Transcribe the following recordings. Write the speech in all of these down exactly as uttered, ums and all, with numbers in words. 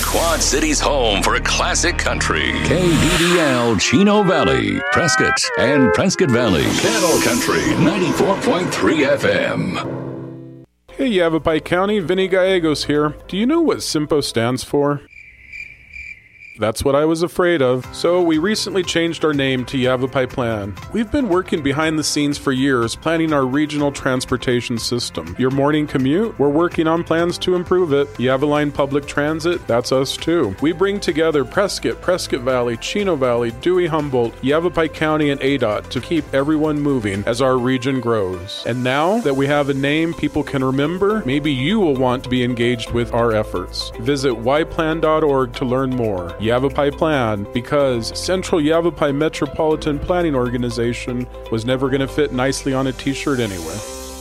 Quad City's home for classic country. K D D L Chino Valley, Prescott, and Prescott Valley. Cattle Country ninety-four point three F M. Hey, Yavapai County, Vinny Gallegos here. Do you know what SIMPO stands for? That's what I was afraid of. So we recently changed our name to Yavapai Plan. We've been working behind the scenes for years, planning our regional transportation system. Your morning commute? We're working on plans to improve it. Yavaline Public Transit? That's us too. We bring together Prescott, Prescott Valley, Chino Valley, Dewey Humboldt, Yavapai County, and A D O T to keep everyone moving as our region grows. And now that we have a name people can remember, maybe you will want to be engaged with our efforts. Visit y plan dot org to learn more. Yavapai Plan, because Central Yavapai Metropolitan Planning Organization was never going to fit nicely on a t-shirt anyway.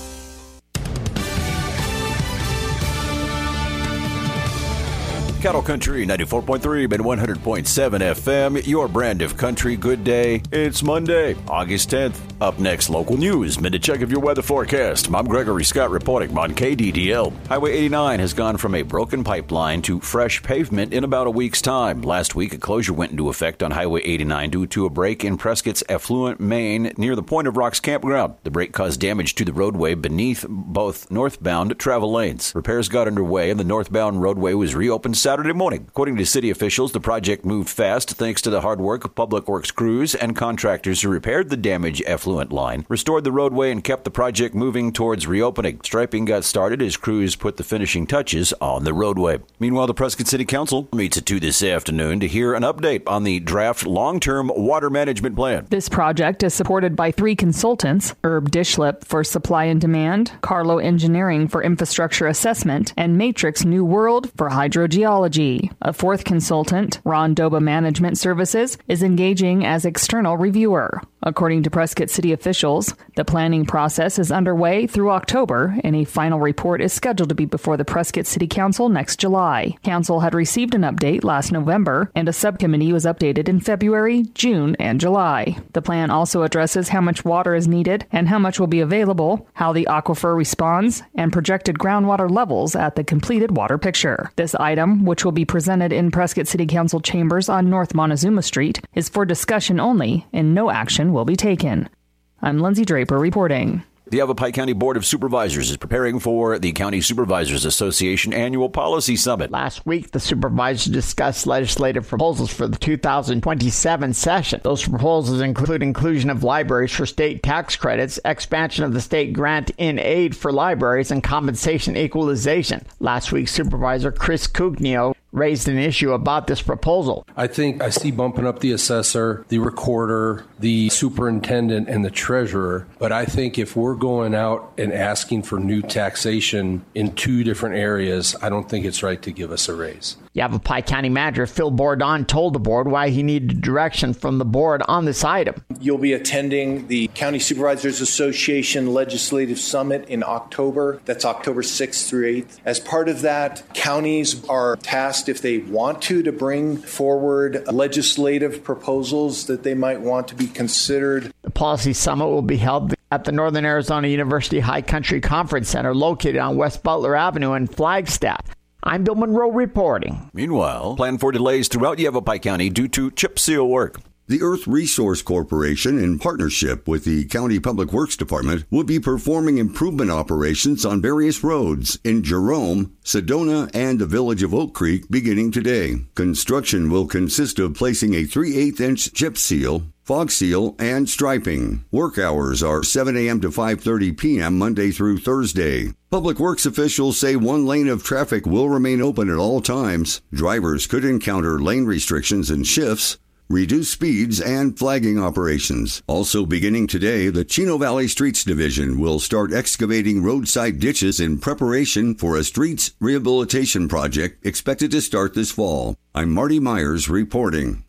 Cattle Country ninety-four point three and one hundred point seven F M, your brand of country. Good day. It's Monday, August tenth. Up next, local news. Minute check of your weather forecast. I'm Gregory Scott reporting on K D D L. Highway eighty-nine has gone from a broken pipeline to fresh pavement in about a week's time. Last week, a closure went into effect on Highway eighty-nine due to a break in Prescott's affluent main near the Point of Rocks campground. The break caused damage to the roadway beneath both northbound travel lanes. Repairs got underway and the northbound roadway was reopened Saturday morning. According to city officials, the project moved fast thanks to the hard work of Public Works crews and contractors who repaired the damaged affluent line, restored the roadway, and kept the project moving towards reopening. Striping got started as crews put the finishing touches on the roadway. Meanwhile, the Prescott City Council meets at two this afternoon to hear an update on the draft long-term water management plan. This project is supported by three consultants: Herb Dishlip for supply and demand, Carlo Engineering for infrastructure assessment, and Matrix New World for hydrogeology. A fourth consultant, Ron Doba Management Services, is engaging as external reviewer. According to Prescott City officials, the planning process is underway through October, and a final report is scheduled to be before the Prescott City Council next July. Council had received an update last November, and a subcommittee was updated in February, June, and July. The plan also addresses how much water is needed and how much will be available, how the aquifer responds, and projected groundwater levels at the completed water picture. This item, which will be presented in Prescott City Council chambers on North Montezuma Street, is for discussion only, and no action will be taken. I'm Lindsay Draper reporting. The Yavapai County Board of Supervisors is preparing for the County Supervisors Association Annual Policy Summit. Last week, the supervisors discussed legislative proposals for the two thousand twenty-seven session. Those proposals include inclusion of libraries for state tax credits, expansion of the state grant in aid for libraries, and compensation equalization. Last week, Supervisor Chris Cugnio raised an issue about this proposal. I think I see bumping up the assessor, the recorder, the superintendent, and the treasurer. But I think if we're going out and asking for new taxation in two different areas, I don't think it's right to give us a raise. Yavapai County Manager Phil Bourdon told the board why he needed direction from the board on this item. You'll be attending the County Supervisors Association Legislative Summit in October. That's October sixth through eighth. As part of that, counties are tasked, if they want to, to bring forward legislative proposals that they might want to be considered. The Policy Summit will be held at the Northern Arizona University High Country Conference Center located on West Butler Avenue in Flagstaff. I'm Bill Monroe reporting. Meanwhile, plan for delays throughout Yavapai County due to chip seal work. The Earth Resource Corporation, in partnership with the County Public Works Department, will be performing improvement operations on various roads in Jerome, Sedona, and the village of Oak Creek beginning today. Construction will consist of placing a three eighths inch chip seal, fog seal, and striping. Work hours are seven a.m. to five thirty p.m. Monday through Thursday. Public Works officials say one lane of traffic will remain open at all times. Drivers could encounter lane restrictions and shifts, reduced speeds, and flagging operations. Also beginning today, the Chino Valley Streets Division will start excavating roadside ditches in preparation for a streets rehabilitation project expected to start this fall. I'm Marty Myers reporting.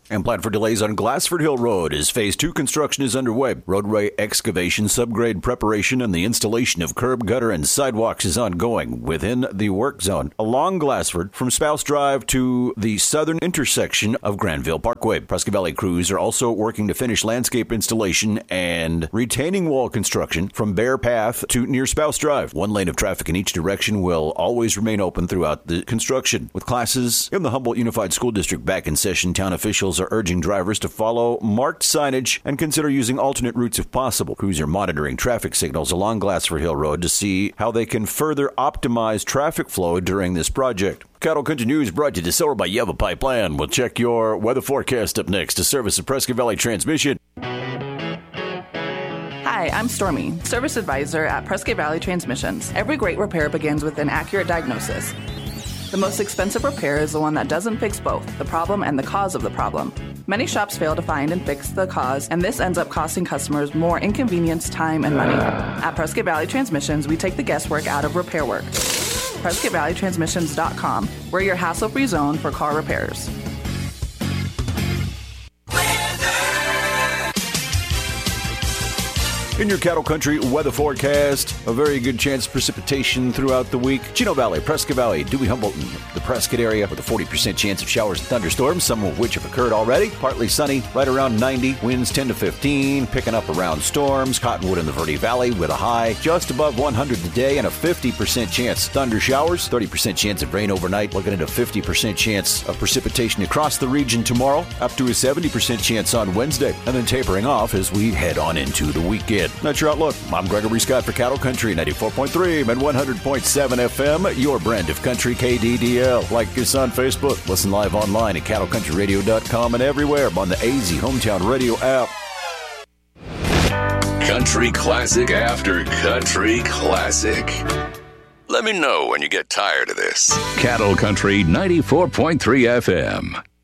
And plan for delays on Glassford Hill Road as Phase two construction is underway. Roadway excavation, subgrade preparation, and the installation of curb, gutter, and sidewalks is ongoing within the work zone along Glassford from Spouse Drive to the southern intersection of Granville Parkway. Prescott Valley crews are also working to finish landscape installation and retaining wall construction from Bear Path to near Spouse Drive. One lane of traffic in each direction will always remain open throughout the construction. With classes in the Humboldt Unified School District back in session, town officials are urging drivers to follow marked signage and consider using alternate routes if possible. Crews are monitoring traffic signals along Glassford Hill Road to see how they can further optimize traffic flow during this project. Cattle Country News brought to you this hour by Yavapai Plan. We'll check your weather forecast up next to service of Prescott Valley Transmission. Hi, I'm Stormy, Service Advisor at Prescott Valley Transmissions. Every great repair begins with an accurate diagnosis. The most expensive repair is the one that doesn't fix both, the problem and the cause of the problem. Many shops fail to find and fix the cause, and this ends up costing customers more inconvenience, time, and money. At Prescott Valley Transmissions, we take the guesswork out of repair work. Prescott Valley Transmissions dot com. We're your hassle-free zone for car repairs. In your Cattle Country weather forecast, a very good chance of precipitation throughout the week. Chino Valley, Prescott Valley, Dewey, Humboldt, and the Prescott area with a forty percent chance of showers and thunderstorms, some of which have occurred already. Partly sunny, right around ninety. Winds ten to fifteen, picking up around storms. Cottonwood in the Verde Valley with a high just above one hundred today and a fifty percent chance. Thunder showers, thirty percent chance of rain overnight. Looking at a fifty percent chance of precipitation across the region tomorrow, up to a seventy percent chance on Wednesday, and then tapering off as we head on into the weekend. That's your outlook. I'm Gregory Scott for Cattle Country, ninety-four point three and one hundred point seven F M, your brand of country, K D D L. Like us on Facebook. Listen live online at cattle country radio dot com and everywhere on the A Z Hometown Radio app. Country classic after country classic. Let me know when you get tired of this. Cattle Country ninety-four point three F M.